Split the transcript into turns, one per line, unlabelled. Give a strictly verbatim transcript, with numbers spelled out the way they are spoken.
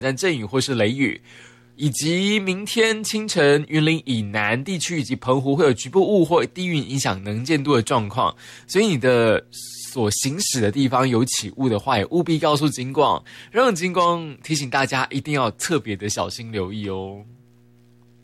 但阵雨或是雷雨，以及明天清晨云林以南地区以及澎湖会有局部雾或低云影响能见度的状况，所以你的所行驶的地方有起雾的话，也务必告诉警广，让警广提醒大家一定要特别的小心留意哦。